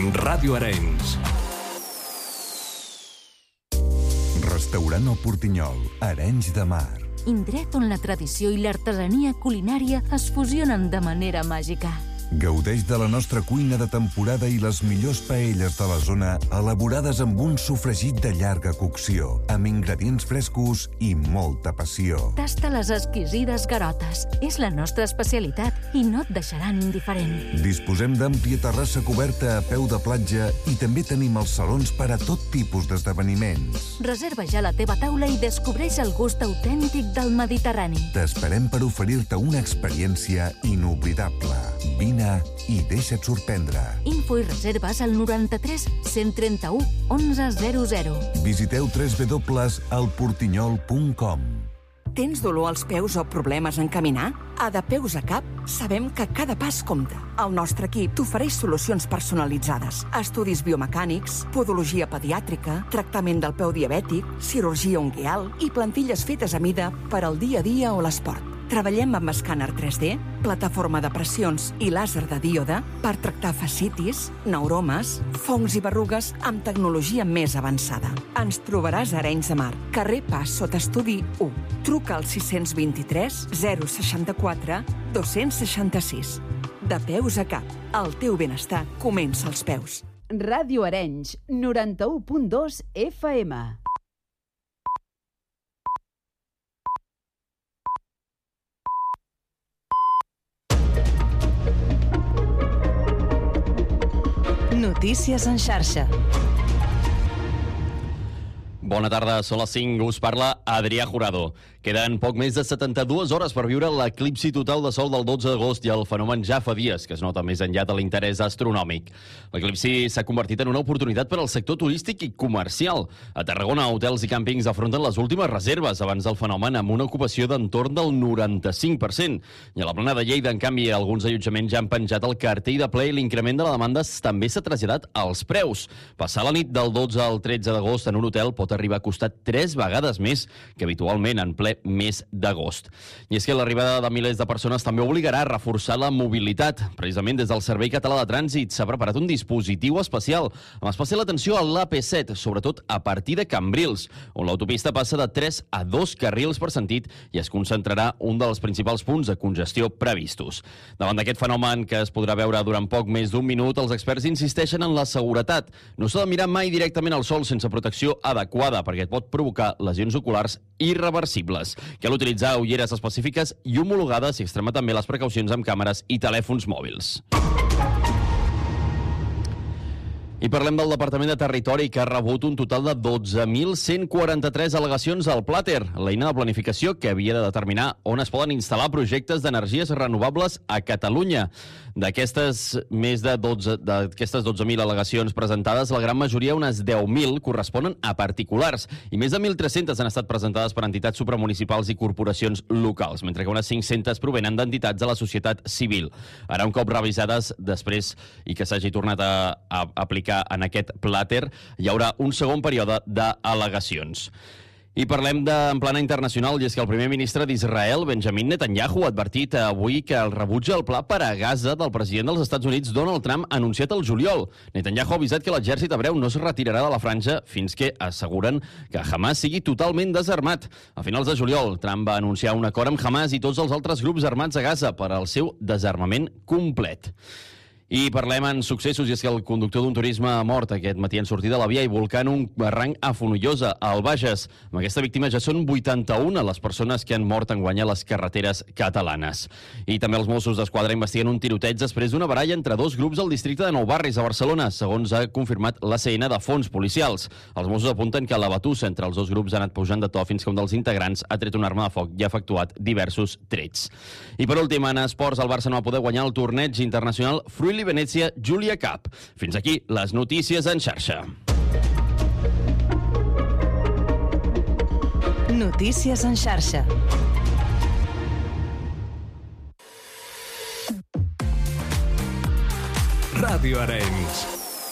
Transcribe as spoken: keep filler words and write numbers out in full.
Ràdio Arenys. Restaurant El Portinyol, Arenys de Mar. Indret on la tradició i l'artesania culinària es fusionen de manera màgica. Gaudeix de la nostra cuina de temporada i les millors paelles de la zona elaborades amb un sofregit de llarga cocció, amb ingredients frescos i molta passió. Tasta les exquisides garotes. És la nostra especialitat i no et deixaran indiferent. Disposem d'àmplia terrassa coberta a peu de platja i també tenim els salons per a tot tipus d'esdeveniments. Reserva ja la teva taula i descobreix el gust autèntic del Mediterrani. T'esperem per oferir-te una experiència inoblidable. Vine i deixa't sorprendre. Info i reserves al noranta-tres cent trenta-u onze zero zero. Visiteu w w w punt el portinyol punt com. Tens dolor als peus o problemes en caminar? A De Peus a Cap sabem que cada pas compta. El nostre equip t'ofereix solucions personalitzades, estudis biomecànics, podologia pediàtrica, tractament del peu diabètic, cirurgia unguial i plantilles fetes a mida per al dia a dia o l'esport. Treballem amb escàner tres D, plataforma de pressions i làser de díode per tractar fascitis, neuromes, fongs i berrugues amb tecnologia més avançada. Ens trobaràs a Arenys de Mar, carrer Pas sota estudi u. Truca al sis dos tres zero seixanta-quatre dos seixanta-sis. De Peus a Cap, el teu benestar comença als peus. Ràdio Arenys, noranta-u punt dos F M. Notícies en xarxa. Bona tarda, són les cinc, us parla Adrià Jurado. Queden poc més de setanta-dues hores per viure l'eclipsi total de sol del dotze d'agost i el fenomen ja fa dies que es nota més enllà de l'interès astronòmic. L'eclipsi s'ha convertit en una oportunitat per al sector turístic i comercial. A Tarragona, hotels i càmpings afronten les últimes reserves abans del fenomen amb una ocupació d'entorn del noranta-cinc per cent. I a la plana de Lleida, en canvi, alguns allotjaments ja han penjat el cartell de ple i l'increment de la demanda també s'ha traslladat als preus. Passar la nit del dotze al tretze d'agost en un hotel pot arribar a costar tres vegades més que habitualment en ple mes d'agost. I és que l'arribada de milers de persones també obligarà a reforçar la mobilitat. Precisament des del Servei Català de Trànsit s'ha preparat un dispositiu especial, amb especial atenció a l'A P set, sobretot a partir de Cambrils, on l'autopista passa de tres a dos carrils per sentit i es concentrarà un dels principals punts de congestió previstos. Davant d'aquest fenomen, que es podrà veure durant poc més d'un minut, els experts insisteixen en la seguretat. No s'ha de mirar mai directament al sol sense protecció adequada, perquè et pot provocar lesions oculars irreversibles. Cal utilitzar ulleres específiques i homologades i extremar també les precaucions amb càmeres i telèfons mòbils. I parlem del Departament de Territori, que ha rebut un total de dotze mil cent quaranta-tres al·legacions al Plater, l'eina de planificació que havia de determinar on es poden instal·lar projectes d'energies renovables a Catalunya. D'aquestes més de dotze d'aquestes dotze mil al·legacions presentades, la gran majoria, unes deu mil, corresponen a particulars, i més de mil tres-centes han estat presentades per entitats supramunicipals i corporacions locals, mentre que unes cinc-centes provenen d'entitats de la societat civil. Ara, un cop revisades després i que s'hagi tornat a, a aplicar en aquest Plater, hi haurà un segon període d'al·legacions. I parlem d'en plana internacional, i és que el primer ministre d'Israel, Benjamin Netanyahu, ha advertit avui que el rebuig al pla per a Gaza del president dels Estats Units, Donald Trump, anunciat el juliol. Netanyahu ha avisat que l'exèrcit hebreu no es retirarà de la franja fins que asseguren que Hamas sigui totalment desarmat. A finals de juliol, Trump va anunciar un acord amb Hamas i tots els altres grups armats a Gaza per al seu desarmament complet. I parlem en successos, i és que el conductor d'un turisme ha mort aquest matí en sortir de la via i volcant un barranc a Fonollosa, al Bages. Amb aquesta víctima ja són vuitanta-una les persones que han mort enguany a les carreteres catalanes. I també els Mossos d'Esquadra investiguen un tiroteig després d'una baralla entre dos grups al districte de Nou Barris, a Barcelona, segons ha confirmat l'A C N de fons policials. Els Mossos apunten que la batussa entre els dos grups ha anat pujant de to fins que un dels integrants ha tret una arma de foc i ha efectuat diversos trets. I per últim, en esports, el Barça no va poder guanyar el torneig internacional Fruili Venezia Giulia Cup. Fins aquí les notícies en xarxa. Notícies en xarxa. Ràdio Arenys.